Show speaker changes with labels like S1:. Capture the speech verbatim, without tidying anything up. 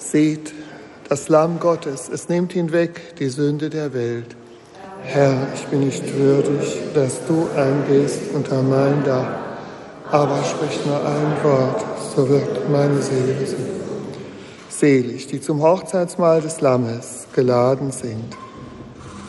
S1: Seht, das Lamm Gottes, es nimmt hinweg die Sünde der Welt. Herr, ich bin nicht würdig, dass du eingehst unter mein Dach, aber sprich nur ein Wort, so wird meine Seele gesund. Selig, die zum Hochzeitsmahl des Lammes geladen sind.